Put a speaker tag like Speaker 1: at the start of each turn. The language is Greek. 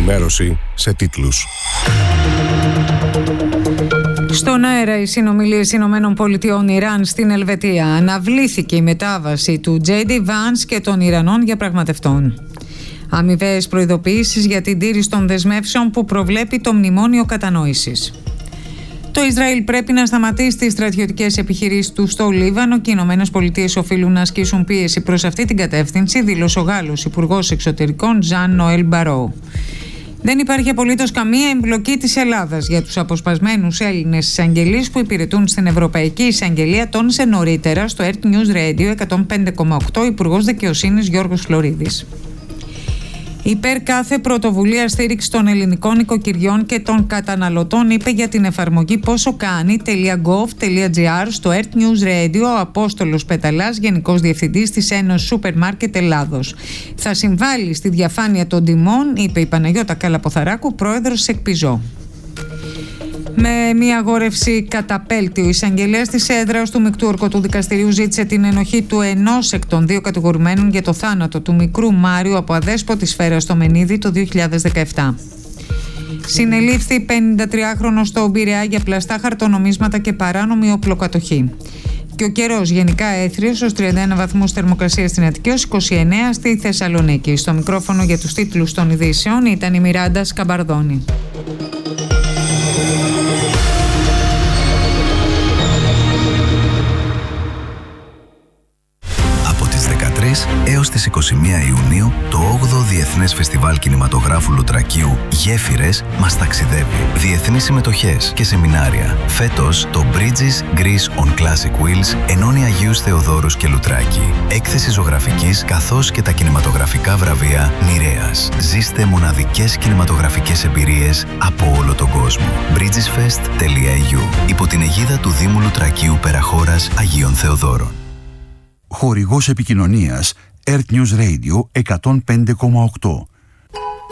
Speaker 1: ενημέρωση σε τίτλους.
Speaker 2: Στον αέρα οι συνομιλίες ΗΠΑ-Ιράν στην Ελβετία. Αναβλήθηκε η μετάβαση του J.D. Vance και των Ιρανών διαπραγματευτών. Αμοιβαίες προειδοποιήσεις για την τήρηση των δεσμεύσεων που προβλέπει το Μνημόνιο Κατανόησης. Το Ισραήλ πρέπει να σταματήσει τις στρατιωτικές επιχειρήσεις του στο Λίβανο και οι ΗΠΑ οφείλουν να ασκήσουν πίεση προς αυτή την κατεύθυνση, δήλωσε ο Γάλλος Υπουργός Εξωτερικών Ζαν Νοέλ Μπαρό. Δεν υπάρχει απολύτως καμία εμπλοκή της Ελλάδας για τους αποσπασμένους Έλληνες εισαγγελείς που υπηρετούν στην Ευρωπαϊκή Εισαγγελία, τόνισε νωρίτερα στο Earth News Radio 105,8 Υπουργός Δικαιοσύνης Γιώργος Φλωρίδης. Υπέρ κάθε πρωτοβουλία στήριξη των ελληνικών οικοκυριών και των καταναλωτών, είπε για την εφαρμογή posokani.gov.gr στο Earth News Radio ο Απόστολος Πεταλάς, Γενικός Διευθυντής της Ένωσης Σούπερ Μάρκετ Ελλάδος. Θα συμβάλλει στη διαφάνεια των τιμών, είπε η Παναγιώτα Καλαποθαράκου, πρόεδρος της ΕΚΠΙΖΟ. Με μια αγόρευση καταπέλτη, ο εισαγγελέας της έδρας του Μεικτού Ορκωτού Δικαστηρίου ζήτησε την ενοχή του ενός εκ των δύο κατηγορουμένων για το θάνατο του μικρού Μάριου από αδέσποτη σφαίρα στο Μενίδη το 2017. Συνελήφθη 53χρονος στο Πειραιά για πλαστά χαρτονομίσματα και παράνομη οπλοκατοχή. Και ο καιρός γενικά έθριος στους 31 βαθμούς θερμοκρασίας στην Αττική, ως 29 στη Θεσσαλονίκη. Στο μικρόφωνο για τους τίτλους των ειδήσεων ήταν η Μιράντα Σκαμπαρδόνη.
Speaker 3: Έως τις 21 Ιουνίου, το 8ο Διεθνές Φεστιβάλ Κινηματογράφου Λουτρακίου «Γέφυρες» μας ταξιδεύει. Διεθνείς συμμετοχές και σεμινάρια. Φέτος, το Bridges Greece on Classic Wheels ενώνει Αγίους Θεοδόρους και Λουτράκη. Έκθεση ζωγραφικής καθώς και τα κινηματογραφικά βραβεία Νηρέας. Ζήστε μοναδικές κινηματογραφικές εμπειρίες από όλο τον κόσμο. bridgesfest.eu, υπό την αιγίδα του Δήμου Λουτρακίου Περαχώρας Αγίων Θεοδόρων.
Speaker 4: Χορηγός επικοινωνίας Earth News Radio 105,8.